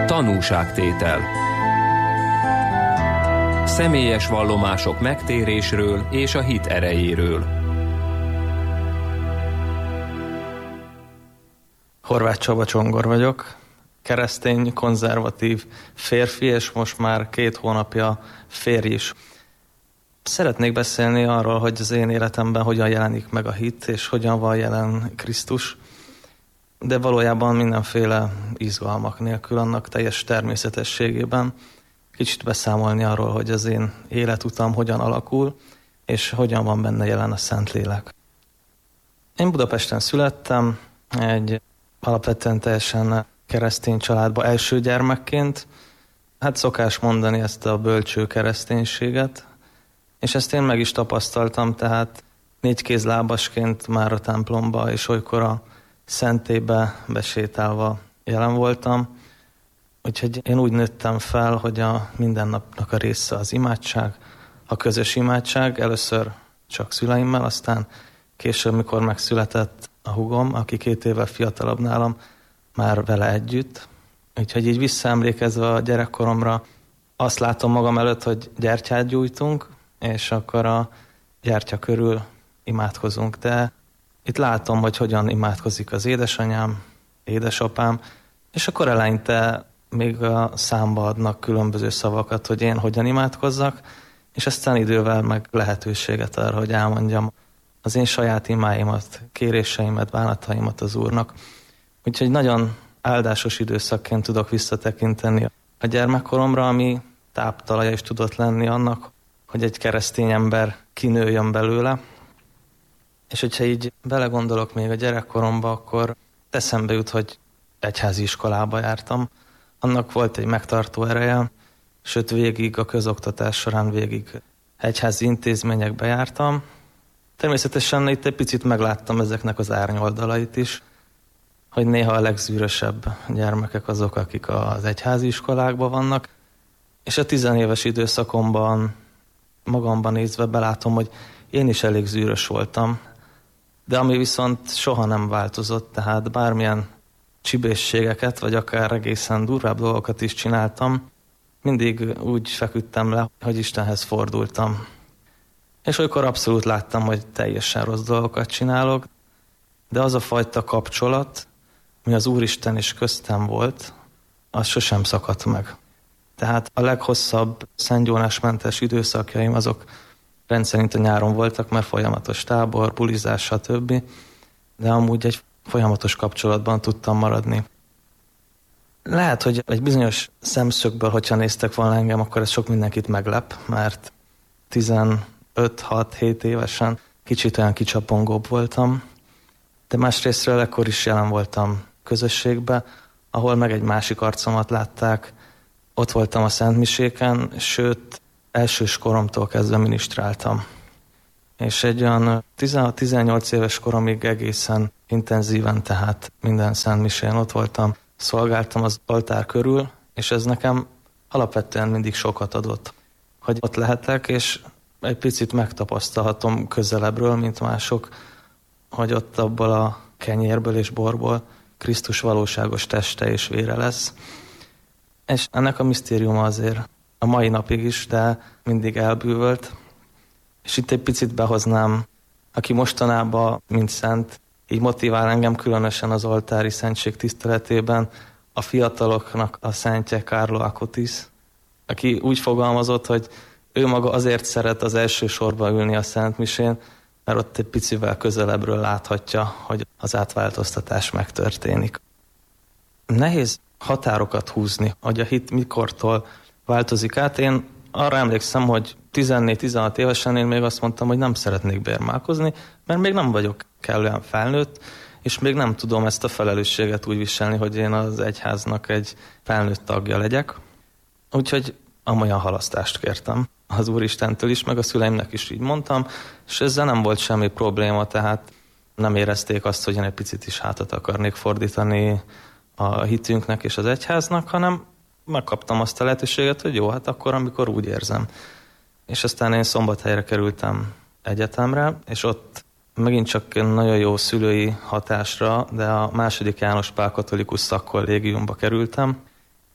Tanúságtétel. Személyes vallomások megtérésről és a hit erejéről. Horváth Csaba Csongor vagyok, keresztény, konzervatív férfi, és most már 2 hónapja férj is. Szeretnék beszélni arról, hogy az én életemben hogyan jelenik meg a hit, és hogyan van jelen Krisztus, de valójában mindenféle izgalmak nélkül, annak teljes természetességében. Kicsit beszámolni arról, hogy az én életutam hogyan alakul, és hogyan van benne jelen a Szentlélek. Én Budapesten születtem, egy alapvetően teljesen keresztény családba első gyermekként. Hát szokás mondani ezt a bölcső kereszténységet, és ezt én meg is tapasztaltam, tehát 4 kézlábasként már a templomba, és olykor a szentélybe besétálva jelen voltam. Úgyhogy én úgy nőttem fel, hogy a mindennapnak a része az imádság, a közös imádság, először csak szüleimmel, aztán később, mikor megszületett a húgom, aki 2 évvel fiatalabb nálam, már vele együtt. Úgyhogy így visszaemlékezve a gyerekkoromra azt látom magam előtt, hogy gyertyát gyújtunk, és akkor a gyertya körül imádkozunk. De itt látom, hogy hogyan imádkozik az édesanyám, édesapám, és akkor eleinte még a számba adnak különböző szavakat, hogy én hogyan imádkozzak, és aztán idővel meg lehetőséget arra, hogy elmondjam az én saját imáimat, kéréseimet, bánataimat az Úrnak. Úgyhogy nagyon áldásos időszakként tudok visszatekinteni a gyermekkoromra, ami táptalaja is tudott lenni annak, hogy egy keresztény ember kinőjön belőle. És hogyha így belegondolok még a gyerekkoromba, akkor eszembe jut, hogy egyházi iskolába jártam. Annak volt egy megtartó ereje, sőt végig a közoktatás során végig egyházi intézményekbe jártam. Természetesen itt egy picit megláttam ezeknek az árnyoldalait is, hogy néha a legzűrösebb gyermekek azok, akik az egyházi iskolákban vannak, és a 10 éves időszakomban magamban nézve belátom, hogy én is elég zűrös voltam, de ami viszont soha nem változott, tehát bármilyen csibészségeket, vagy akár egészen durvább dolgokat is csináltam, mindig úgy feküdtem le, hogy Istenhez fordultam. És olykor abszolút láttam, hogy teljesen rossz dolgokat csinálok, de az a fajta kapcsolat, ami az Úristen is köztem volt, az sosem szakadt meg. Tehát a leghosszabb szentgyónásmentes időszakjaim azok rendszerint a nyáron voltak, mert folyamatos tábor, bulizás, stb. De amúgy egy folyamatos kapcsolatban tudtam maradni. Lehet, hogy egy bizonyos szemszögből, hogyha néztek volna engem, akkor ez sok mindenkit meglep, mert 15-6-7 évesen kicsit olyan kicsapongóbb voltam, de másrésztről ekkor is jelen voltam közösségbe, ahol meg egy másik arcomat látták. Ott voltam a szentmiséken, sőt, elsős koromtól kezdve minisztráltam. És egy olyan 16-18 éves koromig egészen intenzíven, tehát minden szentmisén ott voltam, szolgáltam az oltár körül, és ez nekem alapvetően mindig sokat adott, hogy ott lehetek, és egy picit megtapasztalhatom közelebbről, mint mások, hogy ott abból a kenyérből és borból Krisztus valóságos teste és vére lesz. És ennek a misztériuma azért a mai napig is, de mindig elbűvölt. És itt egy picit behoznám, aki mostanában, mint szent, így motivál engem különösen az oltári szentség tiszteletében, a fiataloknak a szentje Carlo Acutis, aki úgy fogalmazott, hogy ő maga azért szeret az első sorba ülni a szentmisén, mert ott egy picivel közelebbről láthatja, hogy az átváltoztatás megtörténik. Nehéz határokat húzni, hogy a hit mikortól változik át. Én arra emlékszem, hogy 14-16 évesen én még azt mondtam, hogy nem szeretnék bérmálkozni, mert még nem vagyok kellően felnőtt, és még nem tudom ezt a felelősséget úgy viselni, hogy én az egyháznak egy felnőtt tagja legyek. Úgyhogy amolyan halasztást kértem az Úristentől is, meg a szüleimnek is így mondtam, és ezzel nem volt semmi probléma, tehát nem érezték azt, hogy én egy picit is hátat akarnék fordítani a hitünknek és az egyháznak, hanem megkaptam azt a lehetőséget, hogy jó, hát akkor, amikor úgy érzem. És aztán én Szombathelyre kerültem egyetemre, és ott megint csak nagyon jó szülői hatásra, de a II. János Pál Katolikus Szakkollégiumba kerültem,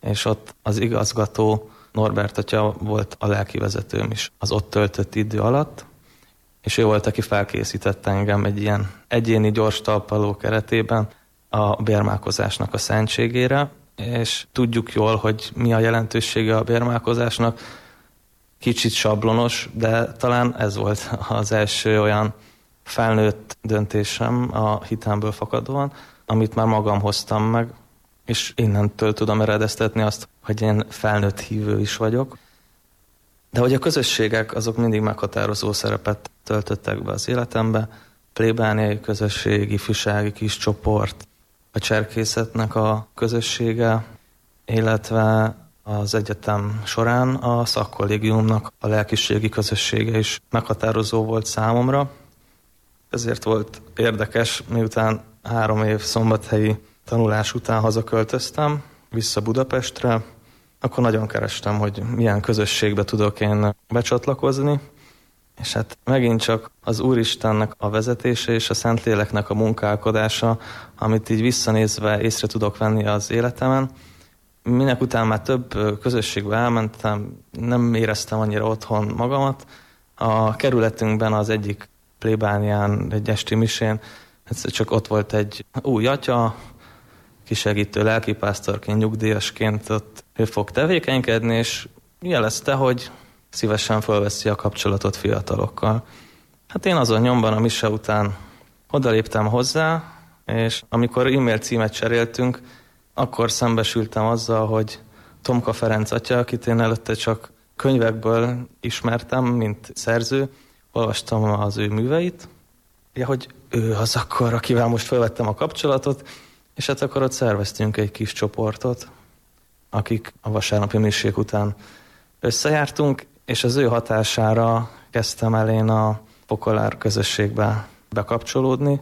és ott az igazgató Norbert atya volt a lelkivezetőm is az ott töltött idő alatt, és ő volt, aki felkészített engem egy ilyen egyéni gyors talpaló keretében a bérmálkozásnak a szentségére, és tudjuk jól, hogy mi a jelentősége a bérmálkozásnak. Kicsit sablonos, de talán ez volt az első olyan felnőtt döntésem a hitemből fakadóan, amit már magam hoztam meg, és innentől tudom eredeztetni azt, hogy én felnőtt hívő is vagyok. De hogy a közösségek azok mindig meghatározó szerepet töltöttek be az életembe, plébániai közösség, ifjúsági kis csoport, a cserkészetnek a közössége, illetve az egyetem során a szakkollégiumnak a lelkiségi közössége is meghatározó volt számomra. Ezért volt érdekes, miután 3 év szombathelyi tanulás után hazaköltöztem vissza Budapestre, akkor nagyon kerestem, hogy milyen közösségbe tudok én becsatlakozni, és hát megint csak az Úristennek a vezetése és a Szentléleknek a munkálkodása, amit így visszanézve észre tudok venni az életemen. Minek után már több közösségbe elmentem, nem éreztem annyira otthon magamat. A kerületünkben az egyik plébánián, egy esti misén, egyszer csak ott volt egy új atya, kisegítő lelkipásztorként, nyugdíjasként ott ő fog tevékenykedni, és jelezte, hogy szívesen felveszi a kapcsolatot fiatalokkal. Hát én azon nyomban a mise után odaléptem hozzá, és amikor e-mail címet cseréltünk, akkor szembesültem azzal, hogy Tomka Ferenc atya, akit én előtte csak könyvekből ismertem, mint szerző, olvastam az ő műveit, hogy ő az akkor, akivel most felvettem a kapcsolatot, és hát akkor ott szerveztünk egy kis csoportot, akik a vasárnapi miség után összejártunk, és az ő hatására kezdtem el én a Fokolár közösségbe bekapcsolódni.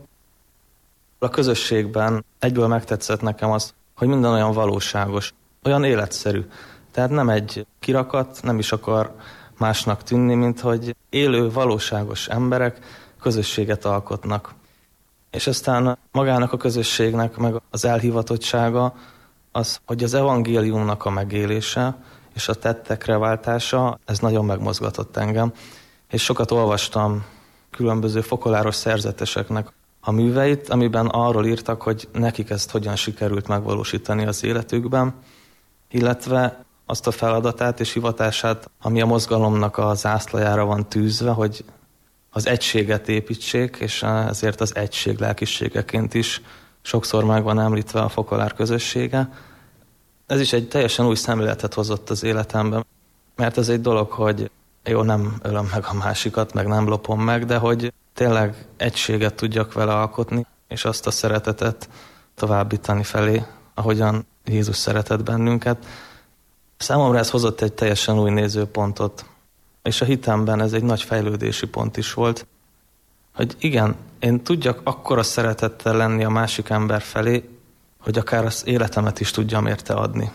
A közösségben egyből megtetszett nekem az, hogy minden olyan valóságos, olyan életszerű. Tehát nem egy kirakat, nem is akar másnak tűnni, mint hogy élő, valóságos emberek közösséget alkotnak. És aztán magának a közösségnek meg az elhivatottsága az, hogy az evangéliumnak a megélése és a tettekre váltása, ez nagyon megmozgatott engem. És sokat olvastam különböző fokoláros szerzeteseknek a műveit, amiben arról írtak, hogy nekik ezt hogyan sikerült megvalósítani az életükben, illetve azt a feladatát és hivatását, ami a mozgalomnak a zászlajára van tűzve, hogy az egységet építsék, és ezért az egység lelkiségeként is sokszor meg van említve a fokolár közössége. Ez is egy teljesen új szemléletet hozott az életemben, mert ez egy dolog, hogy jó, nem ölöm meg a másikat, meg nem lopom meg, de hogy tényleg egységet tudjak vele alkotni, és azt a szeretetet továbbítani felé, ahogyan Jézus szeretett bennünket. Számomra ez hozott egy teljesen új nézőpontot, és a hitemben ez egy nagy fejlődési pont is volt, hogy igen, én tudjak akkora szeretettel lenni a másik ember felé, hogy akár az életemet is tudjam érte adni.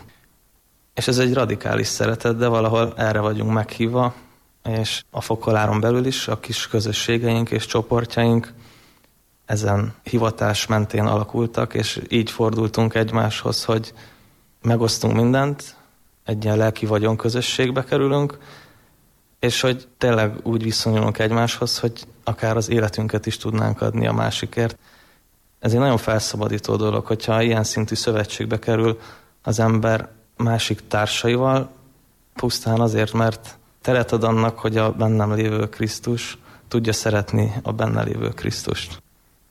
És ez egy radikális szeretet, de valahol erre vagyunk meghívva, és a Fokoláron belül is a kis közösségeink és csoportjaink ezen hivatás mentén alakultak, és így fordultunk egymáshoz, hogy megosztunk mindent, egy ilyen lelki vagyon közösségbe kerülünk, és hogy tényleg úgy viszonyulunk egymáshoz, hogy akár az életünket is tudnánk adni a másikért. Ez egy nagyon felszabadító dolog, hogyha ilyen szintű szövetségbe kerül az ember másik társaival, pusztán azért, mert teret ad annak, hogy a bennem lévő Krisztus tudja szeretni a benne lévő Krisztust.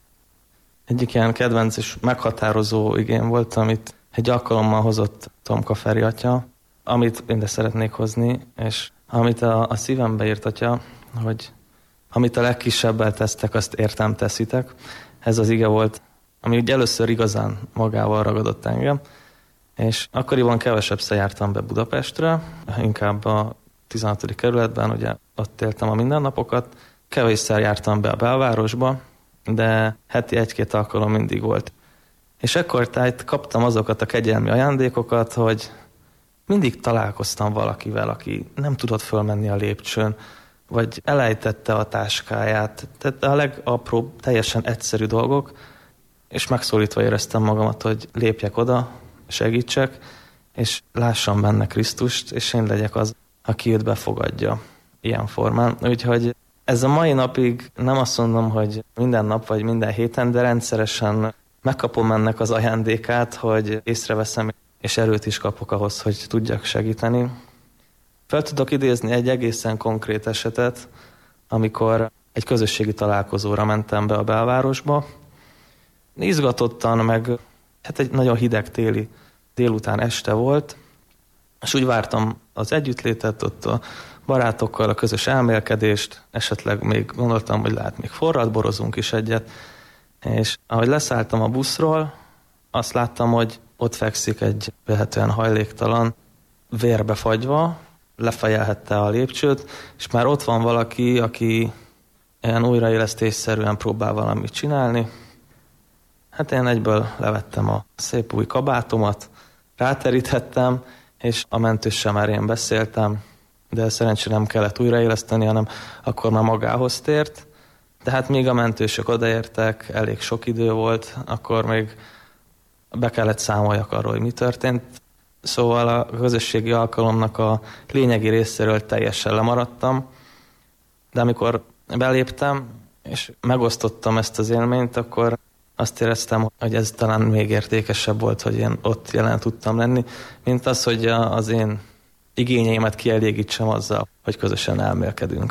Egyik ilyen kedvenc és meghatározó igém volt, amit egy alkalommal hozott Tomka Feri atya, amit én de szeretnék hozni, és amit a szívembe írt atya, hogy amit a legkisebbel tesztek, azt értem teszitek. Ez az ige volt, ami ugye először igazán magával ragadott engem, és akkoriban kevesebbszer jártam be Budapestre, inkább a 16. kerületben, ugye ott éltem a mindennapokat, kevésszer jártam be a belvárosba, de heti 1-2 alkalom mindig volt. És ekkor tájt kaptam azokat a kegyelmi ajándékokat, hogy mindig találkoztam valakivel, aki nem tudott fölmenni a lépcsőn, vagy elejtette a táskáját. Tehát a legapróbb, teljesen egyszerű dolgok, és megszólítva éreztem magamat, hogy lépjek oda, segítsek, és lássam benne Krisztust, és én legyek az, aki őt befogadja ilyen formán. Úgyhogy ez a mai napig nem azt mondom, hogy minden nap vagy minden héten, de rendszeresen megkapom ennek az ajándékát, hogy észreveszem, és erőt is kapok ahhoz, hogy tudjak segíteni. Fel tudok idézni egy egészen konkrét esetet, amikor egy közösségi találkozóra mentem be a belvárosba. Izgatottan, meg egy nagyon hideg téli délután este volt, és úgy vártam az együttlétet, ott a barátokkal, a közös elmélkedést, esetleg még gondoltam, hogy lehet még forrat, borozunk is egyet, és ahogy leszálltam a buszról, azt láttam, hogy ott fekszik egy vehetően hajléktalan, vérbe fagyva, lefejelhette a lépcsőt, és már ott van valaki, aki ilyen újraélesztésszerűen próbál valamit csinálni. Hát én egyből levettem a szép új kabátomat, ráterítettem, és a mentőssel már én beszéltem, de szerencsére nem kellett újraéleszteni, hanem akkor már magához tért. De hát még a mentősök odaértek, elég sok idő volt, akkor még be kellett számoljak arról, hogy mi történt. Szóval a közösségi alkalomnak a lényegi részéről teljesen lemaradtam, de amikor beléptem, és megosztottam ezt az élményt, akkor azt éreztem, hogy ez talán még értékesebb volt, hogy én ott jelen tudtam lenni, mint az, hogy az én igényeimet kielégítsem azzal, hogy közösen elmélkedünk.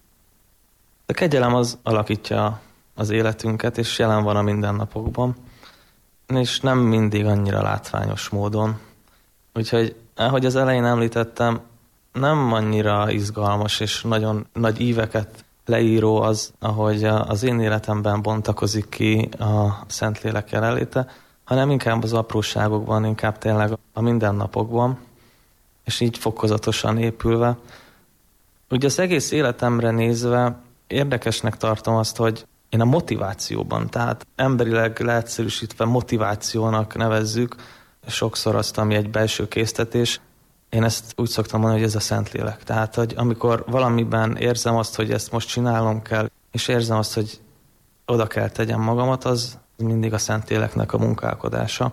A kegyelem az alakítja az életünket, és jelen van a mindennapokban, és nem mindig annyira látványos módon. Úgyhogy, ahogy az elején említettem, nem annyira izgalmas és nagyon nagy íveket leíró az, ahogy az én életemben bontakozik ki a Szentlélek jelenléte, hanem inkább az apróságokban, inkább tényleg a mindennapokban, és így fokozatosan épülve. Ugye az egész életemre nézve érdekesnek tartom azt, hogy én a motivációban, tehát emberileg leegyszerűsítve motivációnak nevezzük sokszor azt, ami egy belső késztetés. Én ezt úgy szoktam mondani, hogy ez a Szentlélek. Tehát, hogy amikor valamiben érzem azt, hogy ezt most csinálnom kell, és érzem azt, hogy oda kell tegyem magamat, az mindig a Szentléleknek a munkálkodása.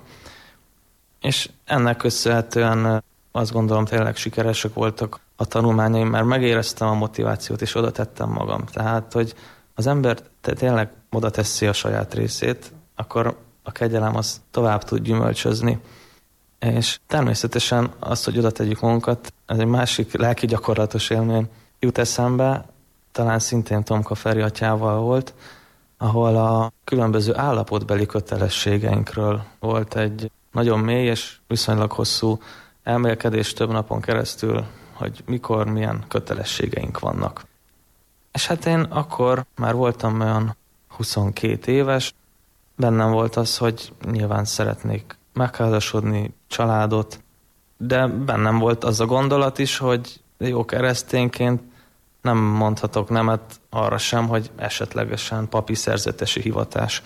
És ennek köszönhetően azt gondolom, tényleg sikeresek voltak a tanulmányaim, mert megéreztem a motivációt, és oda tettem magam. Tehát, hogy az ember tényleg oda teszi a saját részét, akkor a kegyelem az tovább tud gyümölcsözni. És természetesen az, hogy oda tegyük magunkat, ez egy másik lelki gyakorlatos élmény jut eszembe, talán szintén Tomka Feri atyával volt, ahol a különböző állapotbeli kötelességeinkről volt egy nagyon mély és viszonylag hosszú elmélkedés több napon keresztül, hogy mikor, milyen kötelességeink vannak. És hát én akkor már voltam olyan 22 éves, bennem volt az, hogy nyilván szeretnék megházasodni, családot, de bennem volt az a gondolat is, hogy jó keresztényként nem mondhatok nemet arra sem, hogy esetlegesen papi szerzetesi hivatás.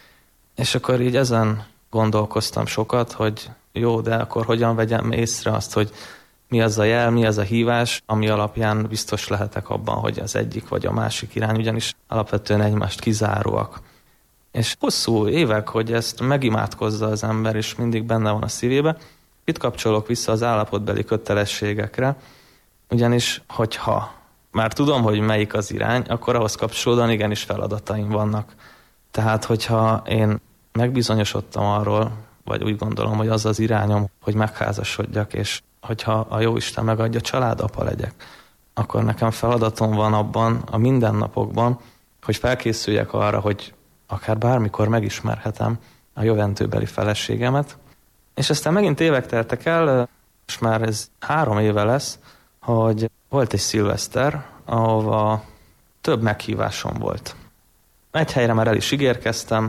És akkor így ezen gondolkoztam sokat, hogy jó, de akkor hogyan vegyem észre azt, hogy mi az a jel, mi az a hívás, ami alapján biztos lehetek abban, hogy az egyik vagy a másik irány, ugyanis alapvetően egymást kizáróak. És hosszú évek, hogy ezt megimádkozza az ember, és mindig benne van a szívébe. Itt kapcsolok vissza az állapotbeli kötelességekre, ugyanis, hogyha már tudom, hogy melyik az irány, akkor ahhoz kapcsolódóan igenis feladataim vannak. Tehát, hogyha én megbizonyosodtam arról, vagy úgy gondolom, hogy az az irányom, hogy megházasodjak, és hogyha a Jóisten megadja, családapa legyek, akkor nekem feladatom van abban, a mindennapokban, hogy felkészüljek arra, hogy akár bármikor megismerhetem a jövendőbeli feleségemet. És aztán megint évek teltek el, és már ez 3 éve lesz, hogy volt egy szilveszter, ahova több meghívásom volt. Egy helyre már el is ígérkeztem,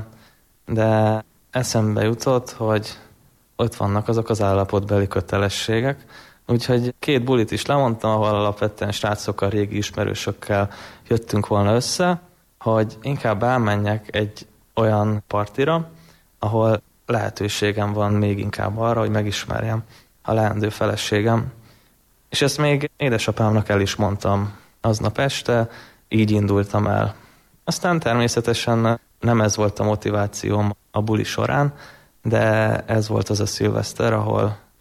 de eszembe jutott, hogy ott vannak azok az állapotbeli kötelességek, úgyhogy 2 bulit is lemondtam, ahol alapvetően srácokkal, régi ismerősökkel jöttünk volna össze, hogy inkább elmenjek egy olyan partira, ahol lehetőségem van még inkább arra, hogy megismerjem a leendő feleségem. És ezt még édesapámnak el is mondtam aznap este, így indultam el. Aztán természetesen nem ez volt a motivációm a buli során, de ez volt az a szilveszter, ahol a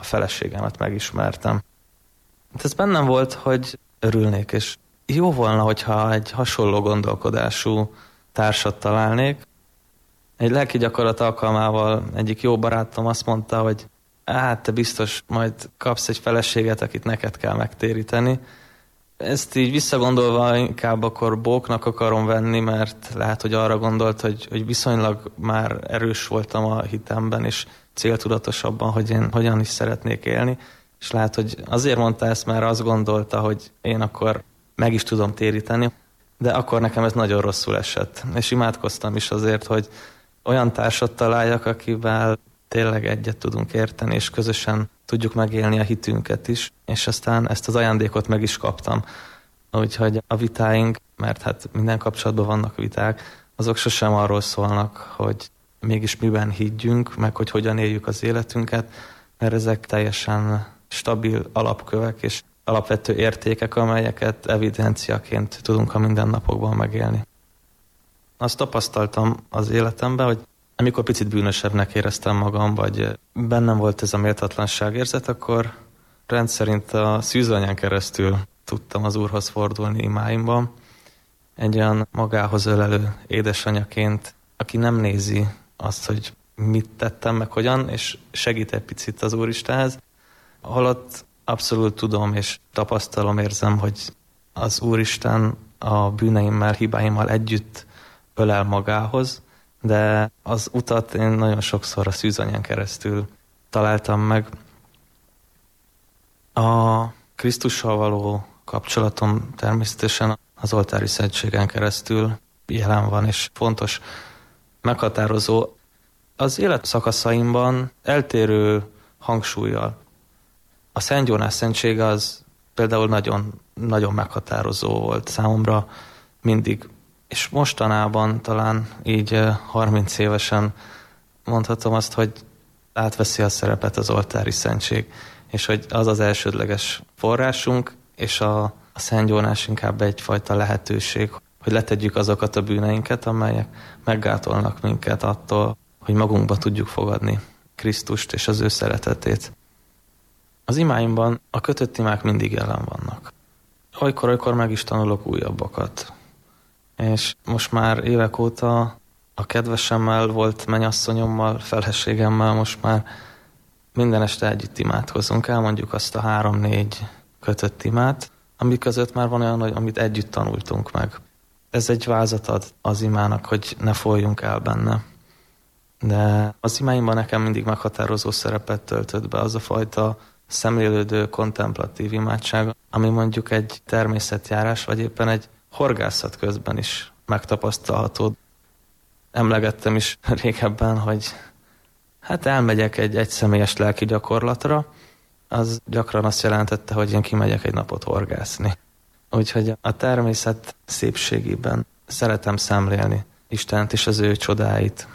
feleségemet megismertem. Ez bennem volt, hogy örülnék, és jó volna, hogyha egy hasonló gondolkodású társat találnék. Egy lelki gyakorlat alkalmával egyik jó barátom azt mondta, hogy te biztos majd kapsz egy feleséget, akit neked kell megtéríteni. Ezt így visszagondolva inkább akkor bóknak akarom venni, mert lehet, hogy arra gondolt, hogy viszonylag már erős voltam a hitemben, és céltudatosabban, hogy én hogyan is szeretnék élni. És lehet, hogy azért mondta ezt, mert azt gondolta, hogy én akkor meg is tudom téríteni, de akkor nekem ez nagyon rosszul esett. És imádkoztam is azért, hogy olyan társat találjak, akivel tényleg egyet tudunk érteni, és közösen tudjuk megélni a hitünket is, és aztán ezt az ajándékot meg is kaptam. Úgyhogy a vitáink, mert hát minden kapcsolatban vannak viták, azok sosem arról szólnak, hogy mégis miben higgyünk, meg hogy hogyan éljük az életünket, mert ezek teljesen stabil alapkövek és alapvető értékek, amelyeket evidenciaként tudunk a mindennapokban megélni. Azt tapasztaltam az életemben, hogy amikor picit bűnösebbnek éreztem magam, vagy bennem volt ez a méltatlanságérzet, akkor rendszerint a szűzanyán keresztül tudtam az Úrhoz fordulni imáimban. Egy olyan magához ölelő édesanyaként, aki nem nézi azt, hogy mit tettem, meg hogyan, és segít egy picit az Úristenhez. Holott abszolút tudom és tapasztalom, érzem, hogy az Úristen a bűneimmel, hibáimmal együtt ölel magához, de az utat én nagyon sokszor a szűzanyán keresztül találtam meg. A Krisztussal való kapcsolatom természetesen az oltári szentségen keresztül jelen van, és fontos, meghatározó. Az élet szakaszaimban eltérő hangsúllyal. A Szent Jónás szentsége az például nagyon, nagyon meghatározó volt számomra mindig. És mostanában talán így 30 évesen mondhatom azt, hogy átveszi a szerepet az oltári szentség, és hogy az az elsődleges forrásunk, és a Szent Jónás inkább egyfajta lehetőség, hogy letegyük azokat a bűneinket, amelyek meggátolnak minket attól, hogy magunkba tudjuk fogadni Krisztust és az ő szeretetét. Az imáimban a kötött imák mindig jelen vannak. Olykor meg is tanulok újabbakat. És most már évek óta a kedvesemmel, volt mennyasszonyommal, feleségemmel most már minden este együtt imádkozunk. Elmondjuk azt a 3-4 kötött imát, amik között már van olyan, amit együtt tanultunk meg. Ez egy vázat ad az imának, hogy ne folyjunk el benne. De az imáimban nekem mindig meghatározó szerepet töltött be az a fajta szemlélődő, kontemplatív imádság, ami mondjuk egy természetjárás, vagy éppen egy horgászat közben is megtapasztalható. Emlegettem is régebben, hogy elmegyek egy egyszemélyes lelki gyakorlatra, az gyakran azt jelentette, hogy én kimegyek egy napot horgászni. Úgyhogy a természet szépségében szeretem szemlélni Istent és az ő csodáit.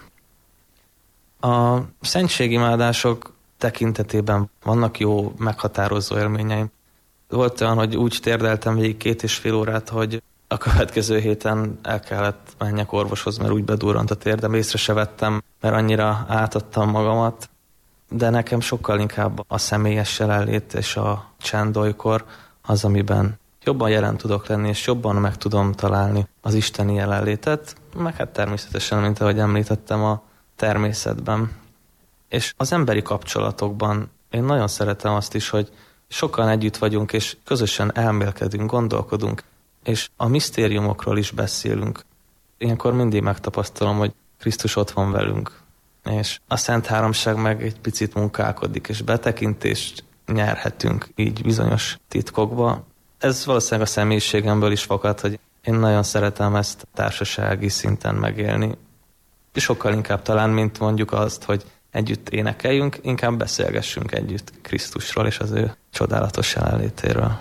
A szentségimádások tekintetében vannak jó, meghatározó élményeim. Volt olyan, hogy úgy térdeltem végig 2,5 órát, hogy a következő héten el kellett menjek orvoshoz, mert úgy bedurrant a térdem, észre se vettem, mert annyira átadtam magamat. De nekem sokkal inkább a személyes jelenlét és a csend olykor az, amiben jobban jelen tudok lenni, és jobban meg tudom találni az isteni jelenlétet, meg természetesen, mint ahogy említettem, a természetben. És az emberi kapcsolatokban én nagyon szeretem azt is, hogy sokan együtt vagyunk, és közösen elmélkedünk, gondolkodunk, és a misztériumokról is beszélünk. Ilyenkor mindig megtapasztalom, hogy Krisztus ott van velünk, és a Szent Háromság meg egy picit munkálkodik, és betekintést nyerhetünk így bizonyos titkokba. Ez valószínűleg a személyiségemből is fakad, hogy én nagyon szeretem ezt társasági szinten megélni. És sokkal inkább talán, mint mondjuk azt, hogy együtt énekeljünk, inkább beszélgessünk együtt Krisztusról és az ő csodálatos jelenlétéről.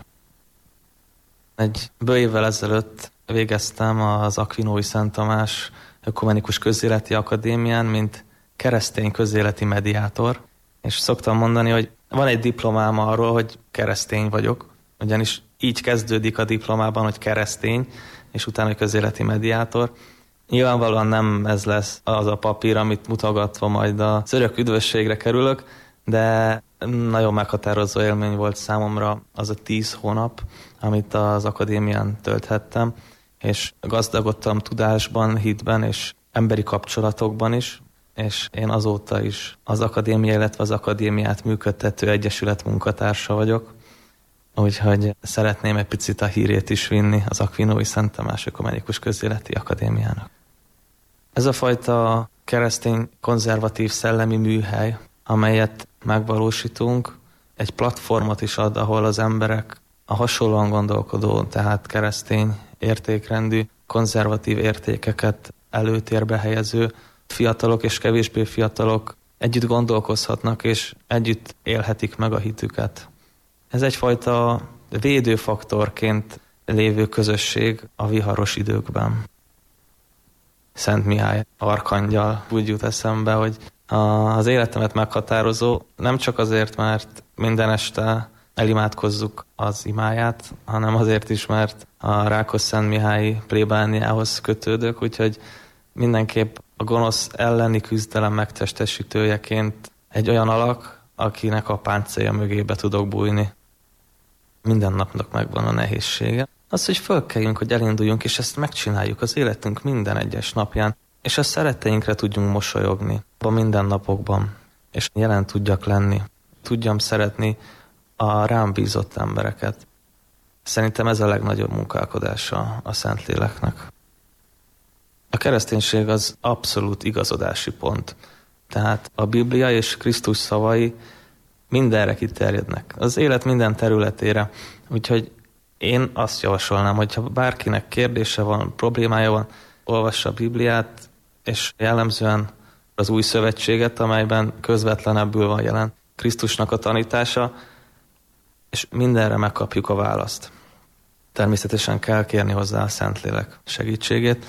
Egy bő évvel ezelőtt végeztem az Akvinói Szent Tamás Ökumenikus Közéleti Akadémián, mint keresztény közéleti mediátor, és szoktam mondani, hogy van egy diplomám arról, hogy keresztény vagyok, ugyanis így kezdődik a diplomában, hogy keresztény, és utána hogy közéleti mediátor. Nyilvánvalóan nem ez lesz az a papír, amit mutogatva majd az örök üdvösségre kerülök, de Nagyon meghatározó élmény volt számomra az a 10 hónap, amit az akadémián tölthettem, és gazdagodtam tudásban, hitben és emberi kapcsolatokban is, és én azóta is az akadémia, illetve az akadémiát működtető egyesület munkatársa vagyok, úgyhogy szeretném egy picit a hírét is vinni az Akvinói Szent Tamás Ökumenikus Közéleti Akadémiának. Ez a fajta keresztény konzervatív szellemi műhely, amelyet megvalósítunk, egy platformot is ad, ahol az emberek a hasonlóan gondolkodó, tehát keresztény értékrendű, konzervatív értékeket előtérbe helyező fiatalok és kevésbé fiatalok együtt gondolkozhatnak, és együtt élhetik meg a hitüket. Ez egyfajta védőfaktorként lévő közösség a viharos időkben. Szent Mihály arkangyal úgy jut eszembe, hogy az életemet meghatározó, nem csak azért, mert minden este elimádkozzuk az imáját, hanem azért is, mert a Rákosszentmihályi plébániához kötődök, úgyhogy mindenképp a gonosz elleni küzdelem megtestesítőjeként egy olyan alak, akinek a páncélja mögébe tudok bújni. Minden napnak megvan a nehézsége. Az, hogy fölkeljünk, hogy elinduljunk, és ezt megcsináljuk az életünk minden egyes napján, és a szeretteinkre tudjunk mosolyogni a mindennapokban, és jelen tudjak lenni. Tudjam szeretni a rám bízott embereket. Szerintem ez a legnagyobb munkálkodása a Szentléleknek. A kereszténység az abszolút igazodási pont. Tehát a Biblia és Krisztus szavai mindenre kiterjednek. Az élet minden területére. Úgyhogy én azt javasolnám, hogyha bárkinek kérdése van, problémája van, olvassa a Bibliát, és jellemzően az Új Szövetséget, amelyben közvetlenebbül van jelen Krisztusnak a tanítása, és mindenre megkapjuk a választ. Természetesen kell kérni hozzá a Szentlélek segítségét,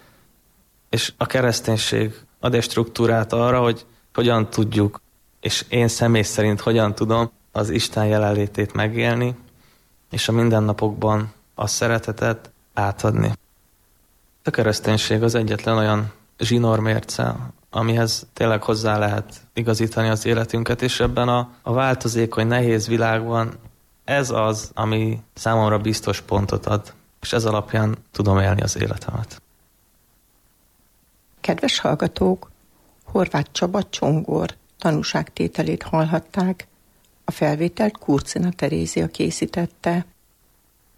és a kereszténység ad egy struktúrát arra, hogy hogyan tudjuk, és én személy szerint hogyan tudom az Isten jelenlétét megélni, és a mindennapokban a szeretetet átadni. A kereszténység az egyetlen olyan zsinórmérce, amihez tényleg hozzá lehet igazítani az életünket, és ebben a változékony, nehéz világban ez az, ami számomra biztos pontot ad, és ez alapján tudom élni az életemet. Kedves hallgatók, Horváth Csaba Csongor tanúságtételét hallhatták. A felvételt Kurcina Terézia készítette.